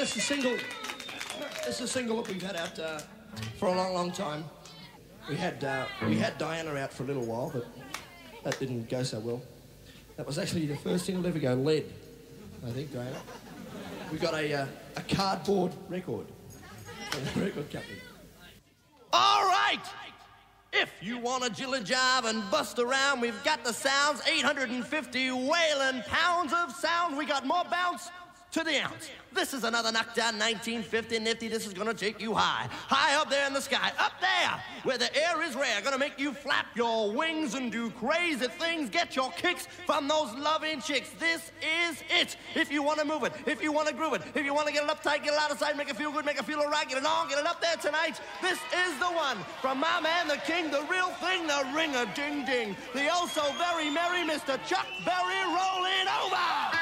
this is a single. This is a single that we've had out for a long, long time. We had Diana out for a little while, but that didn't go so well. That was actually the first single to ever go lead, I think, Diana. We got a cardboard record from the record company. All right! If you want to jill a jive and bust around, we've got the sounds, 850 wailing pounds of sound. We got more bounce to the ounce. This is another knockdown 1950 nifty. This is gonna take you high, high up there in the sky, up there where the air is rare. Gonna make you flap your wings and do crazy things. Get your kicks from those loving chicks. This is it. If you wanna move it, if you wanna groove it, if you wanna get it uptight, get it out of sight, make it feel good, make it feel alright, get it on, get it up there tonight. This is the one from my man, the king, the real thing, the ring-a-ding-ding, the oh so very merry Mr. Chuck Berry rolling over.